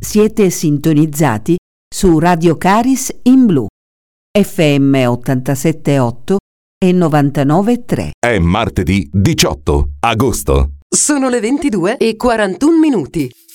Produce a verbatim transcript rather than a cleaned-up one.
Siete sintonizzati su Radio Caris in Blu, F M ottantasette virgola otto e novantanove virgola tre. È martedì diciotto agosto. Sono le ventidue e quarantuno minuti.